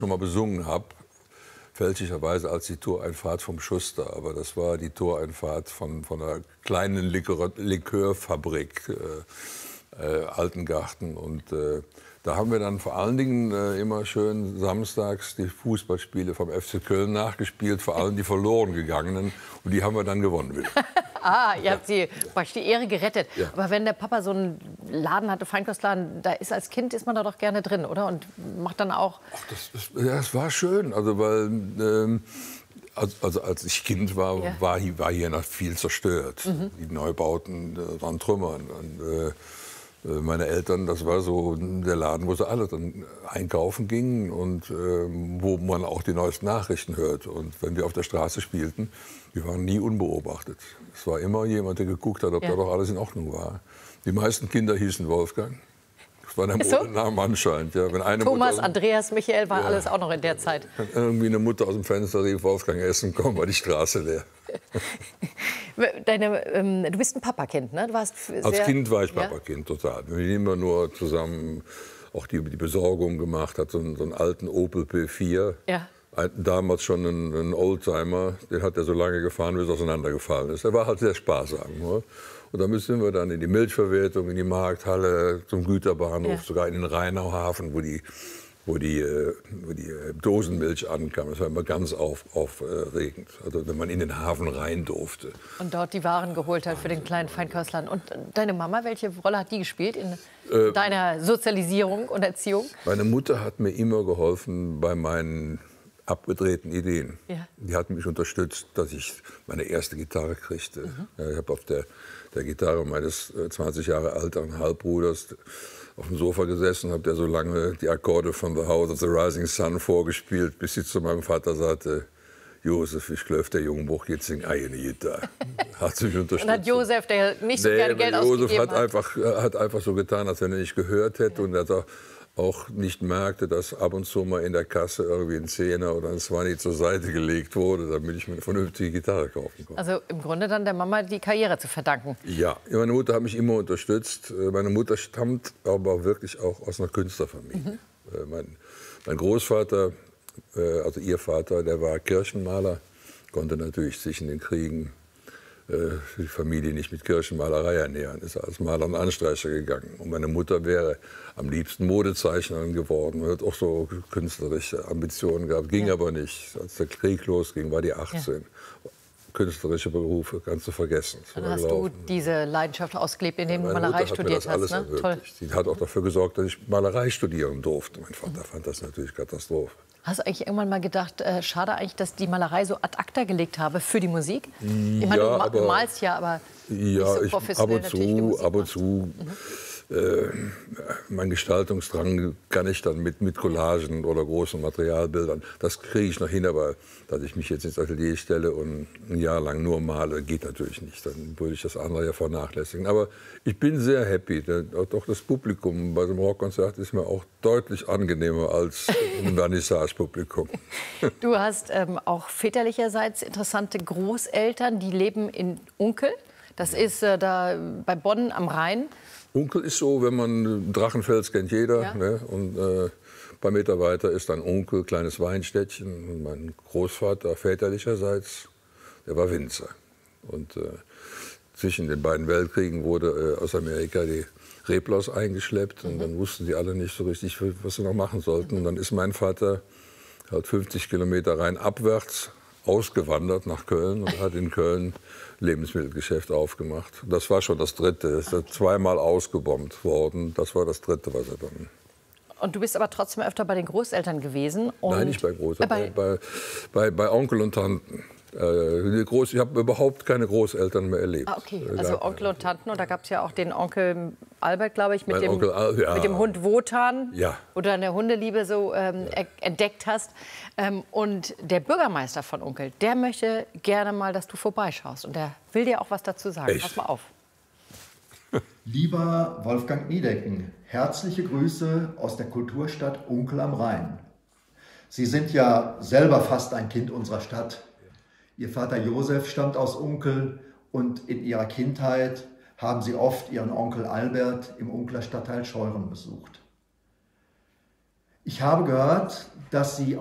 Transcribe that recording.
schon mal besungen habe, fälschlicherweise als die Toreinfahrt vom Schuster. Aber das war die Toreinfahrt von einer kleinen Likörfabrik, Altengarten. Und da haben wir dann vor allen Dingen immer schön samstags die Fußballspiele vom FC Köln nachgespielt, vor allem die verloren gegangenen. Und die haben wir dann gewonnen wieder. Ah, ihr habt sie praktisch die Ehre gerettet. Ja. Aber wenn der Papa so einen Laden hatte, Feinkostladen, da ist als Kind ist man da doch gerne drin, oder? Und macht dann auch... Ach, das war schön, also weil... Also als ich Kind war, Ja. war hier noch viel zerstört. Die Neubauten waren Trümmern. Und, meine Eltern, das war so der Laden, wo sie alle dann einkaufen gingen und wo man auch die neuesten Nachrichten hört. Und wenn wir auf der Straße spielten, wir waren nie unbeobachtet. Es war immer jemand, der geguckt hat, ob da doch alles in Ordnung war. Die meisten Kinder hießen Wolfgang. Das war der Modename anscheinend. Ja. Wenn eine Thomas, Mutter, Andreas, Michael war alles auch noch in der Zeit. wenn irgendwie eine Mutter aus dem Fenster rief, Wolfgang essen, komm, war die Straße leer. Du bist ein Papakind, ne? Du warst Als Kind war ich Papakind, total. Wir haben immer nur zusammen auch die Besorgung gemacht, hat so einen alten Opel P4. Ja. Damals schon ein Oldtimer, den hat er so lange gefahren, bis er auseinandergefallen ist. Er war halt sehr sparsam. Oder? Und da müssen wir dann in die Milchverwertung, in die Markthalle, zum Güterbahnhof, sogar in den Rheinauhafen, wo die Dosenmilch ankam. Das war immer ganz aufregend, also wenn man in den Hafen rein durfte. Und dort die Waren geholt hat für den kleinen Feinkostladen. Und deine Mama, welche Rolle hat die gespielt in deiner Sozialisierung und Erziehung? Meine Mutter hat mir immer geholfen bei meinen abgedrehten Ideen. Ja. Die hat mich unterstützt, dass ich meine erste Gitarre kriegte. Ich habe auf der Gitarre meines 20 Jahre alten Halbbruders auf dem Sofa gesessen und habe der so lange die Akkorde von The House of the Rising Sun vorgespielt, bis sie zu meinem Vater sagte: Josef, ich glaube, der Jungbruch jetzt sing eine Gitarre. Hat sie mich unterstützt. Und hat Josef, der nicht so gerne Geld ausgegeben hat, hat einfach so getan, als wenn er nicht gehört hätte und er auch nicht merkte, dass ab und zu mal in der Kasse irgendwie ein Zehner oder ein Zwanni zur Seite gelegt wurde, damit ich mir eine vernünftige Gitarre kaufen konnte. Also im Grunde dann der Mama die Karriere zu verdanken. Ja, meine Mutter hat mich immer unterstützt. Meine Mutter stammt aber wirklich auch aus einer Künstlerfamilie. Mein Großvater, also ihr Vater, der war Kirchenmaler, konnte natürlich sich in den Kriegen die Familie nicht mit Kirchenmalerei ernähren, ist als Maler und Anstreicher gegangen. Und meine Mutter wäre am liebsten Modezeichnerin geworden, hat auch so künstlerische Ambitionen gehabt, ging aber nicht. Als der Krieg losging, war die 18. Künstlerische Berufe kannst du vergessen. Dann hast du diese Leidenschaft ausgelebt, indem du Malerei studiert hast. Ne? Toll. Sie hat auch dafür gesorgt, dass ich Malerei studieren durfte. Mein Vater fand das natürlich Katastrophe. Hast du eigentlich irgendwann mal gedacht, schade eigentlich, dass die Malerei so ad acta gelegt habe für die Musik? Ich meine, Ja, du malst ja, aber nicht so professionell natürlich wie Musik ab und zu. Mein Gestaltungsdrang kann ich dann mit Collagen oder großen Materialbildern, das kriege ich noch hin, aber dass ich mich jetzt ins Atelier stelle und ein Jahr lang nur male, geht natürlich nicht. Dann würde ich das andere ja vernachlässigen. Aber ich bin sehr happy. Doch das Publikum bei so einem Rockkonzert ist mir auch deutlich angenehmer als ein Vernissage-Publikum. Du hast auch väterlicherseits interessante Großeltern, die leben in Unkel. Das ist da bei Bonn am Rhein. Unkel ist so, wenn man Drachenfels kennt jeder. Ja. Ne? Und ein paar Meter weiter ist dann Unkel, kleines Weinstädtchen. Und mein Großvater väterlicherseits, der war Winzer. Und zwischen den beiden Weltkriegen wurde aus Amerika die Reblaus eingeschleppt. Und dann wussten die alle nicht so richtig, was sie noch machen sollten. Und dann ist mein Vater halt 50 Kilometer rheinabwärts ausgewandert nach Köln und hat in Köln Lebensmittelgeschäft aufgemacht. Das war schon das dritte. Es ist zweimal ausgebombt worden. Das war das dritte, was er dann... Und du bist aber trotzdem öfter bei den Großeltern gewesen? Und Nein, nicht bei Großeltern, bei Onkel und Tanten. Ich habe überhaupt keine Großeltern mehr erlebt. Ah, okay. Also Onkel und Tanten. Und da gab es ja auch den Onkel Albert, glaube ich, mit dem Hund Wotan, wo du deine Hundeliebe so entdeckt hast. Und der Bürgermeister von Unkel, der möchte gerne mal, dass du vorbeischaust. Und der will dir auch was dazu sagen. Echt? Pass mal auf. Lieber Wolfgang Niedecken, herzliche Grüße aus der Kulturstadt Unkel am Rhein. Sie sind ja selber fast ein Kind unserer Stadt. Ihr Vater Josef stammt aus Unkel und in ihrer Kindheit haben sie oft ihren Onkel Albert im Unkler Stadtteil Scheuren besucht. Ich habe gehört, dass Sie